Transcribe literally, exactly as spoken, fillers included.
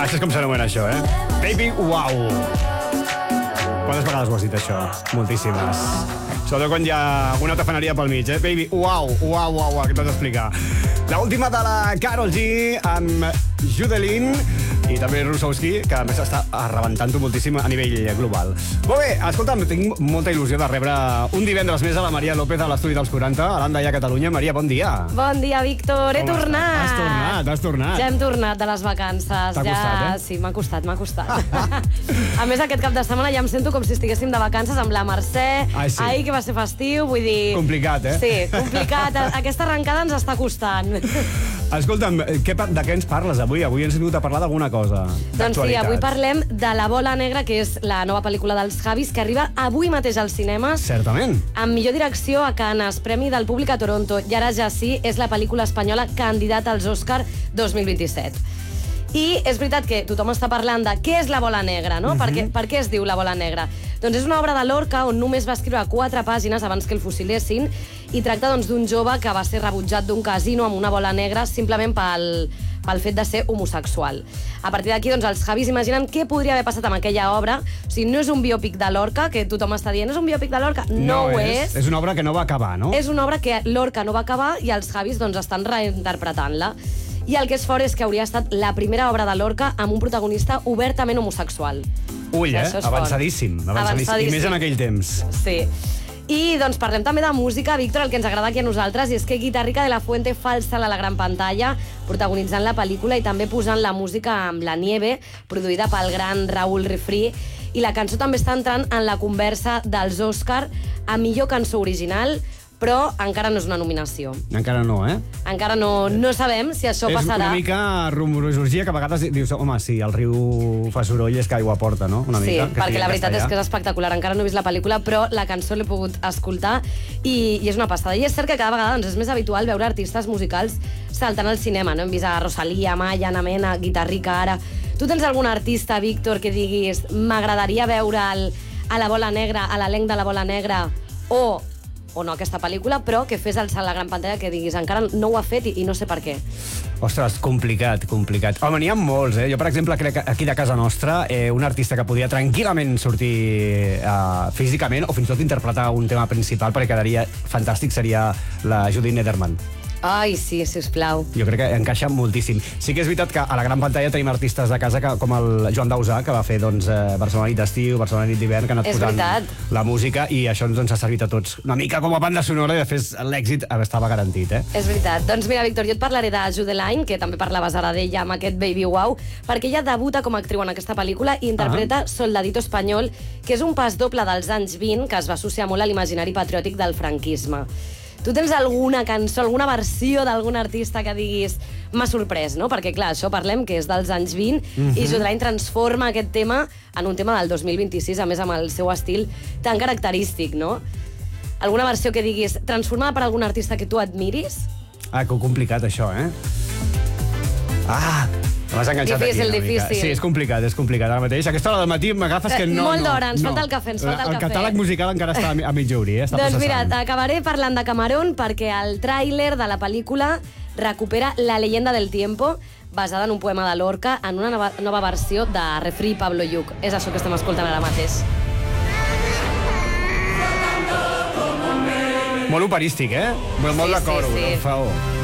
això és com s'anomena això, eh? Baby Wow. Quantes vegades ho has dit, això? Moltíssimes. Sobretot quan hi ha una tafaneria pel mig, eh? Baby Wow, wow, wow, wow, que t'has d'explicar. L'última de la Karol G amb Judelin i també Rusowski, que a més està arrebentant-ho moltíssim a nivell global. Molt bé, escolta'm, tinc molta il·lusió de rebre un divendres més a la Maria López a l'estudi dels quaranta, a l'Andaia, Catalunya. Maria, bon dia. Bon dia, Víctor. He Com tornat. Has tornat, has tornat. Ja hem tornat de les vacances. T'ha ja... costat, eh? Sí, m'ha costat, m'ha costat. A més, aquest cap de setmana ja em sento com si estiguéssim de vacances amb la Mercè. Ai, sí. Ahir, que va ser festiu, vull dir... Complicat, eh? Sí, complicat. Aquesta arrencada ens està costant. Escolta'm, què, de què ens parles avui? Avui ens hem vingut a parlar d'alguna cosa. Doncs sí, avui parlem de La Bola Negra, que és la nova pel·lícula dels Javis, que arriba avui mateix als cinemes. Certament. Amb millor direcció a Cannes, Premi del Públic a Toronto, i ara ja sí, és la pel·lícula espanyola candidata als Òscar dos mil vint-i-set. I és veritat que tothom està parlant de què és La Bola Negra, no? Uh-huh. per, què, per què es diu La Bola Negra? Doncs és una obra de Lorca on només va escriure quatre pàgines abans que el fusilessin i tracta doncs, d'un jove que va ser rebutjat d'un casino amb una bola negra simplement pel, pel fet de ser homosexual. A partir d'aquí, doncs, els Javis imaginen què podria haver passat amb aquella obra. O sigui, no és un biòpic de Lorca, que tothom està dient, és un biòpic de Lorca? No, no ho és. és. És una obra que no va acabar, no? És una obra que Lorca no va acabar i els Javis doncs, estan reinterpretant-la. I el que és fort és que hauria estat la primera obra de Lorca amb un protagonista obertament homosexual. Ull, eh? Avançadíssim, avançadíssim. Avançadíssim. I més en aquell temps. Sí. I doncs parlem també de música, Víctor, el que ens agrada aquí a nosaltres, i és que Guitarrica de la Fuente fa el salt a la gran pantalla, protagonitzant la pel·lícula i també posant la música amb La Nieve, produïda pel gran Raúl Refri, i la cançó també està entrant en la conversa dels Òscar a millor cançó original, però encara no és una nominació. Encara no, eh? Encara no, no sabem si això és passarà. És una mica rumorologia, que a vegades dius, home, sí, el riu fa soroll, és que aigua porta, no? Una sí, mica, que perquè la veritat és que és espectacular. Encara no he vist la pel·lícula, però la cançó l'he pogut escoltar i, i és una passada. I és cert que cada vegada doncs, és més habitual veure artistes musicals saltant al cinema, no? Hem vist a Rosalía, Maya, Ana Mena, Guitarrica, ara... Tu tens algun artista, Víctor, que diguis m'agradaria veure'l a La Bola Negra, a l'elenc de La Bola Negra, o... o no aquesta pel·lícula, però que fes el salt a la gran pantalla, que diguis, encara no ho ha fet i, i no sé per què. Ostres, complicat, complicat. Home, n'hi ha molts, eh? Jo, per exemple, crec que aquí de casa nostra, eh, un artista que podia tranquil·lament sortir eh, físicament o fins i tot interpretar un tema principal perquè quedaria fantàstic seria la Judith Nederman. Ai, sí, sisplau. Jo crec que encaixa moltíssim. Sí que és veritat que a la gran pantalla tenim artistes de casa que, com el Joan Dausà, que va fer doncs, eh, Barcelona nit d'estiu, Barcelona nit d'hivern, que ha anat és posant veritat. La música, i això ens doncs, ha servit a tots una mica com a banda sonora, i de fet l'èxit estava garantit, eh? És veritat. Doncs mira, Víctor, jo et parlaré de Judeline, que també parlaves ara d'ella amb aquest Baby Wow, perquè ella debuta com a actriu en aquesta pel·lícula i interpreta uh -huh. Soldadito Espanyol, que és un pas doble dels anys vint que es va associar molt a l'imaginari patriòtic del franquisme. Tu tens alguna cançó, alguna versió d'algun artista que diguis m'ha sorprès, no? Perquè, clar, això parlem que és dels anys vint, mm-hmm. i Judeline transforma aquest tema en un tema del dos mil vint-i-sis, a més amb el seu estil tan característic, no? Alguna versió que diguis transformada per algun artista que tu admiris? Ah, que complicat, això, eh? Ah! M'has enganxat difícil, aquí una mica. difícil. Sí, és complicat, és complicat. Ara mateix, a aquesta hora del matí m'agafes que no... Molt no, d'hora, ens no. falta el cafè, ens falta el, el cafè. El catàleg musical encara està a mig obrir, eh? Està doncs processant. mira, acabaré parlant de Camarón perquè el tràiler de la pel·lícula recupera La leyenda del tiempo, basada en un poema de Lorca, en una nova, nova versió de Refri i Pablo Lluch. És això que estem escoltant ara mateix. Molt operístic, eh? Molt, molt sí, de coro, sí, sí. per favor.